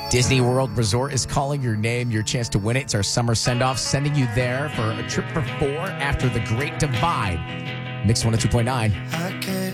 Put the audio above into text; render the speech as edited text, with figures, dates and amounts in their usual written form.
Disney World Resort is calling your name, your chance to win it. It's our summer send-off, sending you there for a trip for 4 after the Great Divide. Mix 102.9.